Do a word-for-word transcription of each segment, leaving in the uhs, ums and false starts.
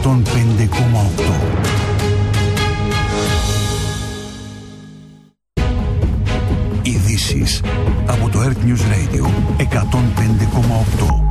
εκατόν πέντε κόμμα οκτώ. Ειδήσεις από το Earth News Radio εκατόν πέντε κόμμα οκτώ.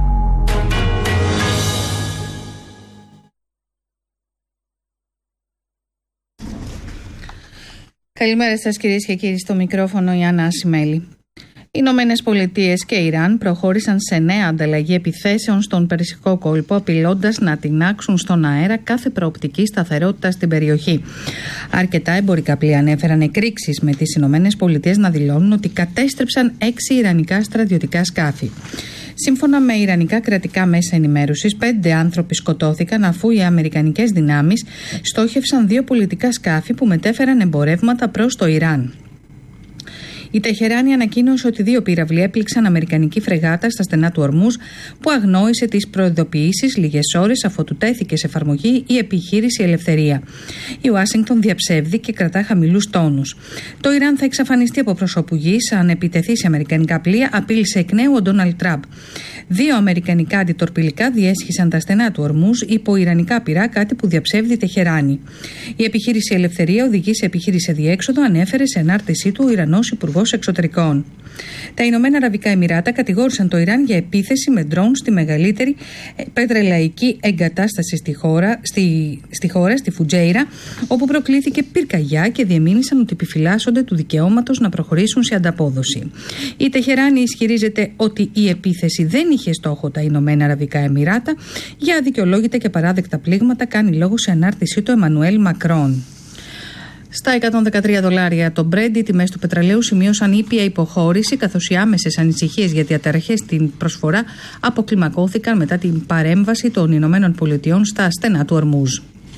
Καλημέρα σας κυρίες και κύριοι, στο μικρόφωνο η Άννα Ασημέλη. Οι Ηνωμένες Πολιτείες και Ιράν προχώρησαν σε νέα ανταλλαγή επιθέσεων στον Περσικό κόλπο, απειλώντας να τινάξουν στον αέρα κάθε προοπτική σταθερότητα στην περιοχή. Αρκετά εμπορικά πλοία ανέφεραν εκρήξεις, με τις Ηνωμένες Πολιτείες να δηλώνουν ότι κατέστρεψαν έξι ιρανικά στρατιωτικά σκάφη. Σύμφωνα με ιρανικά κρατικά μέσα ενημέρωσης, πέντε άνθρωποι σκοτώθηκαν αφού οι αμερικανικές δυνάμεις στόχευσαν δύο πολιτικά σκάφη που μετέφεραν εμπορεύματα προς το Ιράν. Η Τεχεράνη ανακοίνωσε ότι δύο πύραυλοι έπληξαν αμερικανική φρεγάτα στα στενά του Ορμούζ, που αγνόησε τις προειδοποιήσεις λίγες ώρες αφότου τέθηκε σε εφαρμογή η επιχείρηση Ελευθερία. Η Ουάσιγκτον διαψεύδει και κρατά χαμηλούς τόνους. Το Ιράν θα εξαφανιστεί από προσώπου γης αν επιτεθεί σε αμερικανικά πλοία, απείλησε εκ νέου ο Ντόναλντ Τραμπ. Δύο αμερικανικά αντιτορπιλικά διέσχισαν τα στενά του Ορμούζ υπό ιρανικά πυρά, κάτι που διαψεύδει η Τεχεράνη. Η επιχείρηση Ελευθερία οδηγεί σε επιχείρηση διέξοδο, ανέφερε σε ανάρτησή του ο Ιρανός Υπουργός Εξωτερικών. Τα Ηνωμένα Αραβικά Εμιράτα κατηγόρησαν το Ιράν για επίθεση με ντρόουν στη μεγαλύτερη πετρελαϊκή εγκατάσταση στη χώρα, στη, στη χώρα, στη Φουτζέιρα, όπου προκλήθηκε πυρκαγιά, και διεμήνυσαν ότι επιφυλάσσονται του δικαιώματος να προχωρήσουν σε ανταπόδοση. Η Τεχεράνη ισχυρίζεται ότι η επίθεση δεν είχε στόχο τα Ηνωμένα Αραβικά Εμιράτα. Για αδικαιολόγητα και παράδεκτα πλήγματα κάνει λόγο σε ανάρτησή του Εμμανουέλ Μακρόν. Στα εκατόν δεκατρία δολάρια το Brent, οι τιμές του πετρελαίου σημείωσαν ήπια υποχώρηση, καθώς οι άμεσες ανησυχίες για διαταραχές στην προσφορά αποκλιμακώθηκαν μετά την παρέμβαση των Ηνωμένων Πολιτειών στα στενά του Ορμούζ.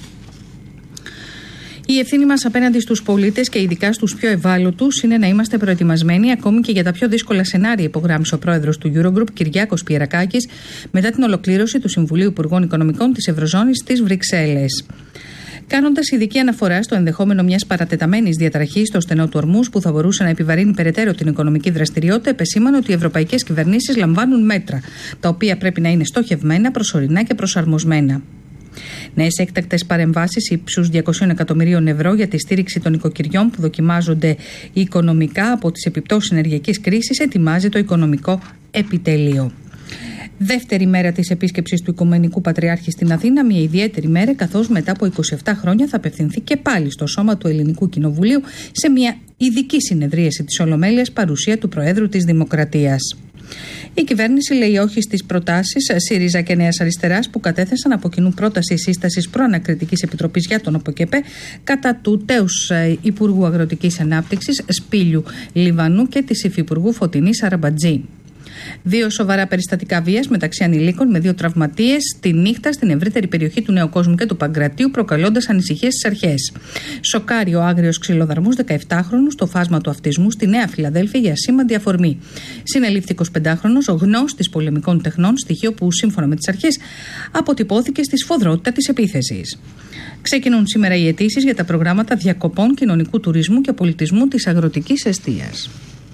Η ευθύνη μας απέναντι στους πολίτες και ειδικά στους πιο ευάλωτους είναι να είμαστε προετοιμασμένοι ακόμη και για τα πιο δύσκολα σενάρια, υπογράμμισε ο πρόεδρος του Eurogroup, Κυριάκος Πιερακάκης, μετά την ολοκλήρωση του Συμβουλίου Υπουργών Οικονομικών της Ευρωζώνης στις Βρυξέλλες. Κάνοντας ειδική αναφορά στο ενδεχόμενο μιας παρατεταμένης διαταραχής στο στενό του Ορμούζ που θα μπορούσε να επιβαρύνει περαιτέρω την οικονομική δραστηριότητα, επεσήμανε ότι οι ευρωπαϊκές κυβερνήσεις λαμβάνουν μέτρα, τα οποία πρέπει να είναι στοχευμένα, προσωρινά και προσαρμοσμένα. Νέες έκτακτες παρεμβάσεις ύψους διακόσια εκατομμυρίων ευρώ για τη στήριξη των οικοκυριών που δοκιμάζονται οικονομικά από τις επιπτώσεις ενεργειακής κρίσης ετοιμάζει το Οικονομικό Επιτελείο. Δεύτερη μέρα της επίσκεψης του Οικουμενικού Πατριάρχη στην Αθήνα, μια ιδιαίτερη μέρα, καθώς μετά από είκοσι επτά χρόνια θα απευθυνθεί και πάλι στο σώμα του Ελληνικού Κοινοβουλίου σε μια ειδική συνεδρίαση της Ολομέλειας, παρουσία του Προέδρου της Δημοκρατίας. Η κυβέρνηση λέει όχι στις προτάσεις ΣΥΡΙΖΑ και Νέας Αριστεράς που κατέθεσαν από κοινού πρόταση σύστασης προανακριτικής επιτροπής για τον ΟΠΟΚΕΠΕ κατά του τέους Υπουργού Αγροτικής Ανάπτυξης Σπύλιου Λιβανού και της Υφυπουργού Φωτεινής Αραμπατζή. Δύο σοβαρά περιστατικά βίας μεταξύ ανηλίκων με δύο τραυματίες τη νύχτα στην ευρύτερη περιοχή του Νέου Κόσμου και του Παγκρατίου, προκαλώντας ανησυχίες στις αρχές. Σοκάρει ο άγριος ξυλοδαρμός δεκαεπτάχρονου στο φάσμα του αυτισμού στη Νέα Φιλαδέλφια για σήμαντη αφορμή. Συνελήφθη εικοσιπεντάχρονος ο γνώστης πολεμικών τεχνών, στοιχείο που σύμφωνα με τις αρχές αποτυπώθηκε στη σφοδρότητα της επίθεσης. Ξεκινούν σήμερα οι αιτήσεις για τα προγράμματα διακοπών κοινωνικού τουρισμού και πολιτισμού της αγροτικής εστίας.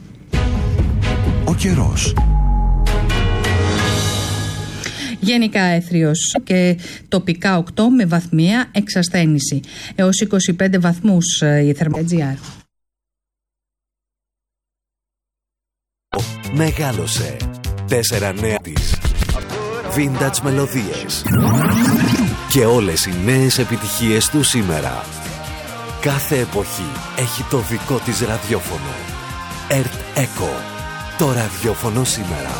Ο καιρός. Γενικά έθριος και τοπικά οκτώ με βαθμία εξασθένηση. Έως είκοσι πέντε βαθμούς η θερμοκρασία. Μεγάλωσε. Τέσσερα νέα της. Vintage μελωδίες. Και όλες οι νέες επιτυχίες του σήμερα. Κάθε εποχή έχει το δικό της ραδιόφωνο. Earth Echo. Το ραδιόφωνο σήμερα.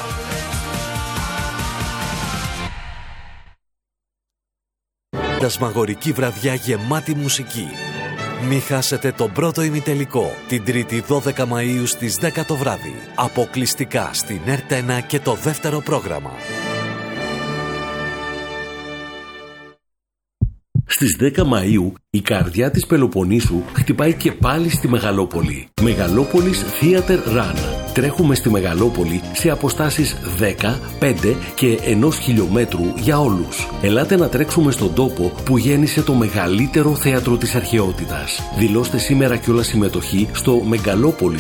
Τασμαγορική βραδιά γεμάτη μουσική. Μη χάσετε τον πρώτο ημιτελικό την Τρίτη δώδεκα Μαΐου στις δέκα το βράδυ. Αποκλειστικά στην Ερτ ένα και το δεύτερο πρόγραμμα. Στις δέκα Μαΐου η καρδιά της Πελοποννήσου χτυπάει και πάλι στη Μεγαλόπολη. Μεγαλόπολης Theater Run. Τρέχουμε στη Μεγαλόπολη σε αποστάσεις δέκα, πέντε και ενός χιλιόμετρου για όλους. Ελάτε να τρέξουμε στον τόπο που γέννησε το μεγαλύτερο θέατρο της αρχαιότητας. Δηλώστε σήμερα κιόλας συμμετοχή στο μεγαλόπολης